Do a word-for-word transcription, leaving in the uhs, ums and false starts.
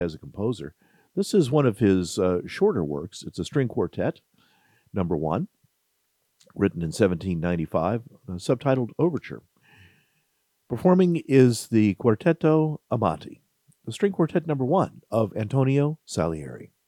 as a composer. This is one of his uh, shorter works. It's a string quartet, number one, written in seventeen ninety-five, uh, subtitled Overture. Performing is the Quartetto Amati, the string quartet number one of Antonio Salieri.